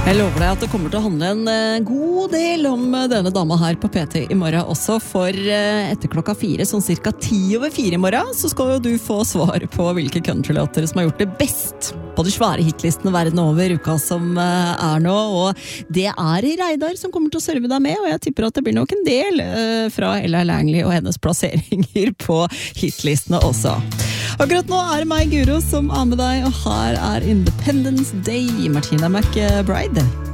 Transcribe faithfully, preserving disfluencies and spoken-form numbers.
Jeg lover deg at det kommer til å handle en eh, god del om eh, denne dama her på P T i morgen også, for eh, etter klokka fire, sånn cirka ti over fire i morgen, så skal jo du få svar på hvilke countrylåter som har gjort det best på de svære hitlistene verden over uka som eh, er nå, og det er Reidar som kommer til å serve deg med, og jeg tipper at det blir nok en del eh, fra Ella Langley og hennes plasseringer på hitlistene også. Akkurat nå er det meg, Guro, som er med deg, og her er Independence Day, Martina McBride.